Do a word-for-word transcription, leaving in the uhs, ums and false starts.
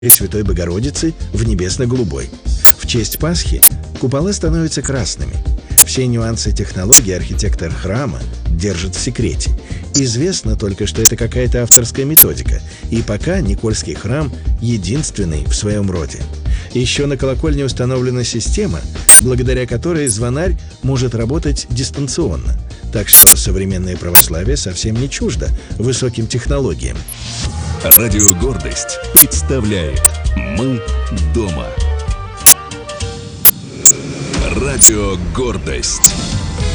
Святой Богородицы в небесно-голубой. В честь Пасхи купола становятся красными. Все нюансы технологии архитектор храма держит в секрете. Известно только, что это какая-то авторская методика, и пока Никольский храм единственный в своем роде. Еще на колокольне установлена система, благодаря которой звонарь может работать дистанционно. Так что современное православие совсем не чуждо высоким технологиям. Радио «Гордость» представляет «Мы дома». Радио «Гордость».